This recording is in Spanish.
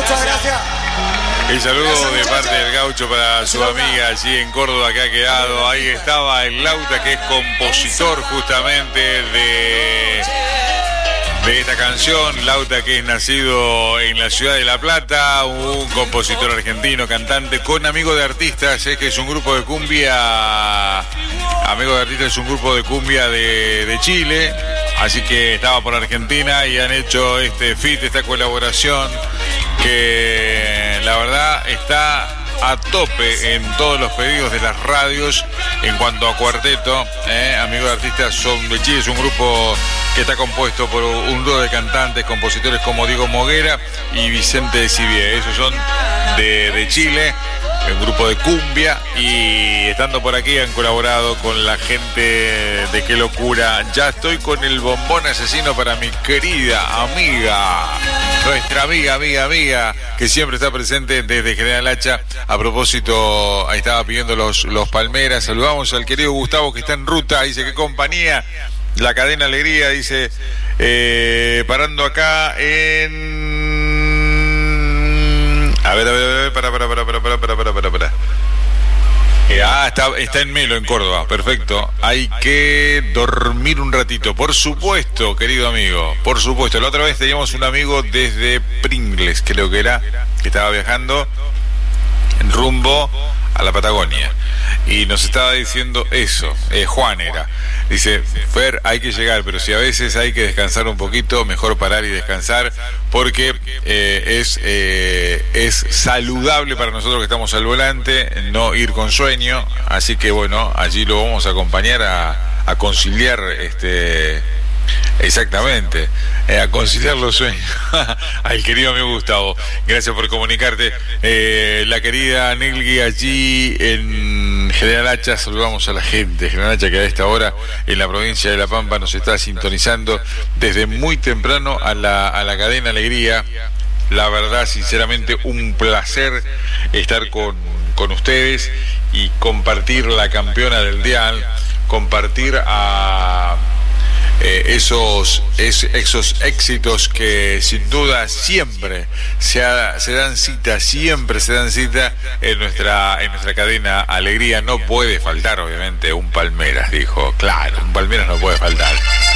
Muchas gracias. El saludo de parte del Gaucho para su amiga allí en Córdoba que ha quedado. Ahí estaba el Lauta, que es compositor justamente de esta canción. Lauta, que es nacido en la ciudad de La Plata, un compositor argentino, cantante, con Amigo de Artistas, que es un grupo de cumbia. Amigo de Artistas es un grupo de cumbia de Chile, así que estaba por Argentina y han hecho este feat, esta colaboración, que la verdad está a tope en todos los pedidos de las radios en cuanto a cuarteto. Amigos de Artistas son de Chile, es un grupo que está compuesto por un dúo de cantantes, compositores como Diego Moguera y Vicente de Civier. Esos son de Chile, un grupo de cumbia, y estando por aquí han colaborado con la gente de Qué Locura. Ya estoy con el bombón asesino para mi querida amiga, nuestra amiga, que siempre está presente desde General Hacha. A propósito, ahí estaba pidiendo los Palmeras. Saludamos al querido Gustavo, que está en ruta. Dice, qué compañía, la cadena Alegría. Dice, parando acá en... A ver, para. Está en Melo, en Córdoba. Perfecto. Hay que dormir un ratito. Por supuesto, querido amigo. Por supuesto. La otra vez teníamos un amigo desde Pringles, creo que era, que estaba viajando en rumbo a la Patagonia. Y nos estaba diciendo eso. Juan era. Dice, Fer, hay que llegar, pero si a veces hay que descansar un poquito, mejor parar y descansar, porque es saludable para nosotros que estamos al volante no ir con sueño. Así que bueno, allí lo vamos a acompañar a conciliar exactamente, a conciliar los sueños. Al querido amigo Gustavo, gracias por comunicarte. La querida Nelgui allí en General Hacha. Saludamos a la gente de General Hacha, que a esta hora en la provincia de La Pampa nos está sintonizando desde muy temprano a la cadena Alegría. La verdad, sinceramente, un placer estar con ustedes y compartir la campeona del dial, compartir esos éxitos que sin duda siempre se dan cita en nuestra cadena Alegría. No puede faltar, obviamente, un Palmeras, dijo. Claro, un Palmeras no puede faltar.